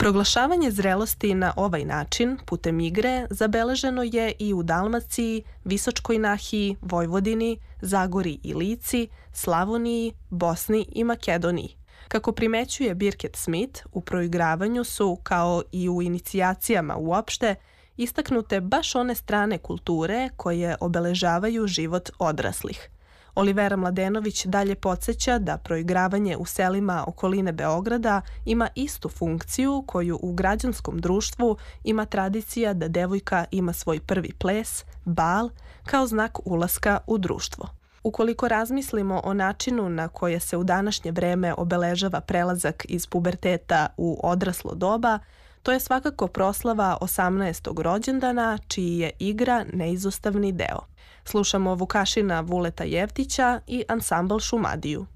Proglašavanje zrelosti na ovaj način, putem igre, zabeleženo je i u Dalmaciji, Visočkoj Nahiji, Vojvodini, Zagori i Lici, Slavoniji, Bosni i Makedoniji. Kako primećuje Birket Smith, u proigravanju su, kao i u inicijacijama uopšte, istaknute baš one strane kulture koje obeležavaju život odraslih. Olivera Mladenović dalje podsjeća da proigravanje u selima okoline Beograda ima istu funkciju koju u građanskom društvu ima tradicija da devojka ima svoj prvi ples, bal, kao znak ulaska u društvo. Ukoliko razmislimo o načinu na koje se u današnje vreme obeležava prelazak iz puberteta u odraslo doba, to je svakako proslava 18. rođendana, čiji je igra neizostavni deo. Slušamo Vukašina Vuleta Jevtića i ansambl Šumadiju.